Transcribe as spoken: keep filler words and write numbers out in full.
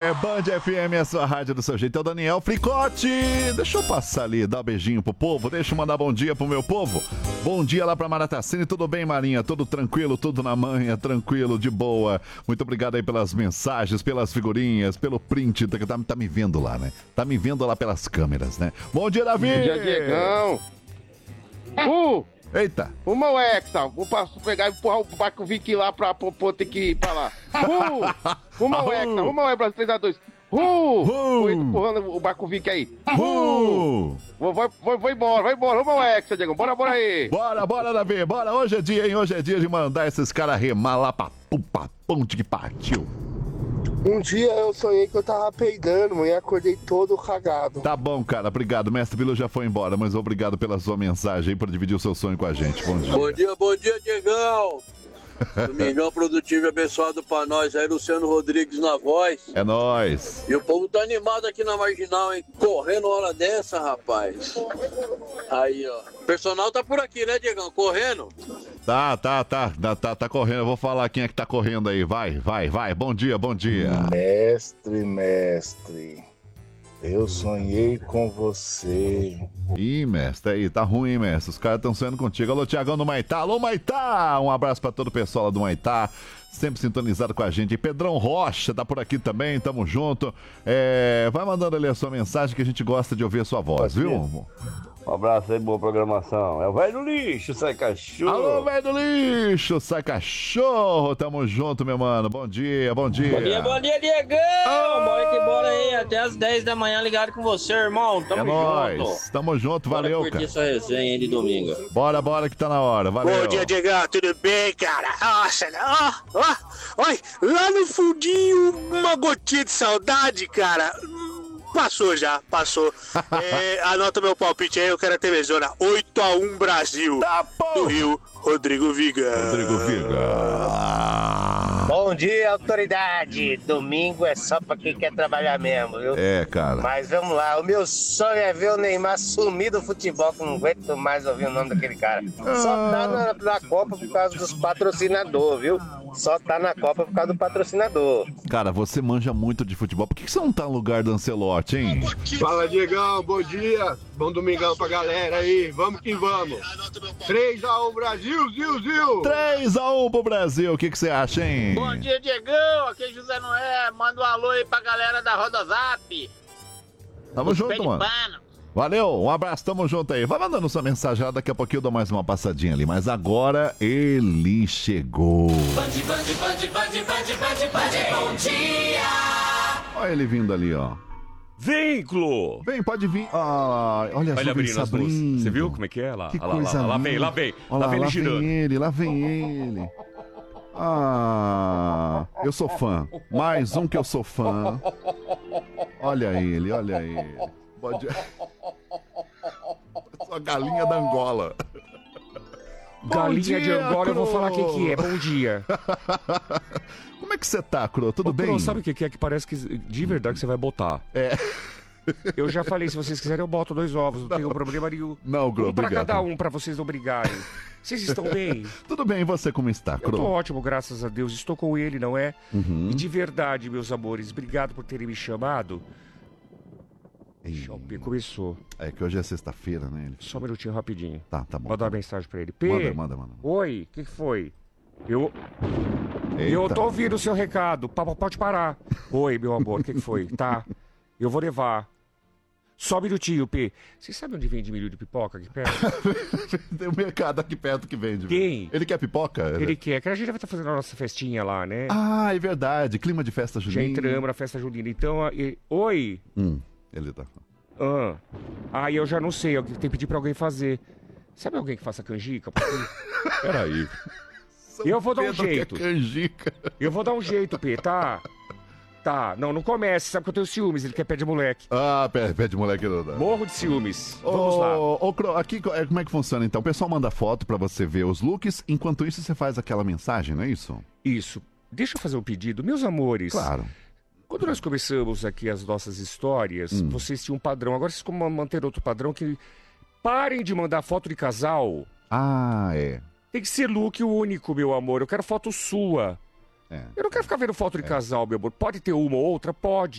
Band F M, a sua rádio do seu jeito. É o Daniel Fricote. Deixa eu passar ali, dar um beijinho pro povo. Deixa eu mandar bom dia pro meu povo. Bom dia lá pra Maratacine. Tudo bem, Marinha? Tudo tranquilo, tudo na manha, tranquilo, de boa. Muito obrigado aí pelas mensagens, pelas figurinhas, pelo print. Tá, tá, tá me vendo lá, né? Tá me vendo lá pelas câmeras, né? Bom dia, Davi! Bom dia, Diegão! Uh! Eita! Uma Hexa, vou pegar e empurrar o Barco Vicky lá pra, pra, pra ter que ir pra lá. Uh! Uma Hexa, uma Hexa, três a dois. Uh! Uh! Vou empurrando o Barco Vicky aí. Uh! Vou, vou, vou, vou embora, vai embora. Uma Hexa, Diego. Bora, bora aí. Bora, bora, Davi. Bora. Hoje é dia, hein? Hoje é dia de mandar esses caras remar lá pra pupa, ponte que partiu. Um dia eu sonhei que eu tava peidando, mãe, e acordei todo cagado. Tá bom, cara, obrigado. Mestre Bilu já foi embora, mas obrigado pela sua mensagem aí, por dividir o seu sonho com a gente. Bom dia. Bom dia, bom dia, Diegão. Domingão produtivo e abençoado pra nós aí, Luciano Rodrigues na voz. É nóis. E o povo tá animado aqui na Marginal, hein? Correndo hora dessa, rapaz. Aí, ó. O personal tá por aqui, né, Diegão? Correndo? Tá, tá, tá, tá, tá, tá correndo. Eu vou falar quem é que tá correndo aí. Vai, vai, vai. Bom dia, bom dia. Mestre, mestre, eu sonhei com você. Ih, mestre, aí, tá ruim, mestre. Os caras estão sonhando contigo. Alô, Tiagão do Maitá. Alô, Maitá! Um abraço pra todo o pessoal lá do Maitá. Sempre sintonizado com a gente. E Pedrão Rocha tá por aqui também, tamo junto. É, vai mandando ali a sua mensagem que a gente gosta de ouvir a sua voz, viu? Um abraço aí, boa programação. É o velho do lixo, sai cachorro. Alô, velho do lixo, sai cachorro. Tamo junto, meu mano. Bom dia, bom dia. Bom dia, bom dia, Diegão. Oh! Bora que bora aí, até as dez da manhã ligado com você, irmão. Tamo é junto. Nóis. Tamo junto, valeu, bora curtir cara. essa resenha aí de domingo. Bora, bora que tá na hora, valeu. Bom dia, Diegão, tudo bem, cara? Nossa, ó, ó, olha, lá no fundinho, uma gotinha de saudade, cara. Passou já, passou. É, anota meu palpite aí, eu quero a T V Zona. oito a um Brasil. Tá bom. Do Rio, Rodrigo Viga. Rodrigo Viga. Bom dia, autoridade. Domingo é só pra quem quer trabalhar mesmo, viu? É, cara. Mas vamos lá, o meu sonho é ver o Neymar sumir do futebol, que eu não aguento mais ouvir o nome daquele cara. Só tá na, na Copa por causa dos patrocinadores, viu? Só tá na Copa por causa do patrocinador. Cara, você manja muito de futebol. Por que que você não tá no lugar do Ancelotti, hein? Fala, Diegão, bom dia. Bom domingão pra galera aí. Vamos que vamos. três a um Brasil, Zil, Zil. três a um pro Brasil. O que que você acha, hein? Bom dia, Diegão. Aqui é José Noé. Manda um alô aí pra galera da Rodozap. Tamo junto, Pé de mano. pano. Valeu, um abraço, tamo junto aí. Vai mandando sua mensagem lá, daqui a pouquinho eu dou mais uma passadinha ali. Mas agora ele chegou. Band, band, band, band, band, band, band, bom dia. Olha ele vindo ali, ó. Vem, Clô! Vem, pode vir. Ah, olha Olha só, abrindo se as luzes. abrindo. Você viu como é que é? Lá, Que lá, lá, coisa lá, lá vem, linda. lá vem. Olha lá vem ele lá girando. vem ele, lá vem ele. Ah, eu sou fã. Mais um que eu sou fã. Olha ele, olha ele. Pode... Sua galinha da Angola. Galinha dia, de Angola, Cro. eu vou falar o que, que é. Bom dia. Como é que você tá, Cro? Tudo Ô, bem? Cro, sabe o que, que é que parece que de verdade que você vai botar? É. Eu já falei, se vocês quiserem eu boto dois ovos, não, não. tenho problema nenhum. Não, Cro, um pra obrigado. cada um, pra vocês não brigarem. Vocês estão bem? Tudo bem, e você como está, Cro? Eu tô ótimo, graças a Deus. Estou com ele, não é? Uhum. E de verdade, meus amores, obrigado por terem me chamado. P, começou. É que hoje é sexta-feira, né? Ele... Só um minutinho rapidinho. Tá, tá bom. Manda uma mensagem pra ele. P, manda, manda, manda. Oi, o que, que foi? Eu... Eita. Eu tô ouvindo o seu recado. Pode parar. Oi, meu amor, o que, que foi? Tá, eu vou levar. Só um minutinho, P. Você sabe onde vende milho de pipoca aqui perto? Tem um mercado aqui perto que vende. Tem. Ele quer pipoca? Ele quer. Que a gente vai estar fazendo a nossa festinha lá, né? Ah, é verdade. Clima de festa junina. Já entramos na festa junina. Então, e... oi. Hum, ele tá... Ah, ah, eu já não sei. Eu tenho que pedir pra alguém fazer. Sabe alguém que faça canjica? Peraí. Eu vou dar um Pedro jeito. quer canjica. Eu vou dar um jeito, P, tá? Tá, não, não comece, sabe que eu tenho ciúmes, ele quer pé de moleque. Ah, pé, pé de moleque não dá. Morro de ciúmes. Ô, Vamos lá. Ô, Cro, aqui é, como é que funciona então? O pessoal manda foto pra você ver os looks, enquanto isso você faz aquela mensagem, não é isso? Isso. Deixa eu fazer um pedido. Meus amores. Claro. Quando nós começamos aqui as nossas histórias, hum. vocês tinham um padrão. Agora vocês como manter outro padrão que parem de mandar foto de casal. Ah, é. Tem que ser look único, meu amor. Eu quero foto sua. É. Eu não quero ficar vendo foto de é. casal, meu amor. Pode ter uma ou outra? Pode.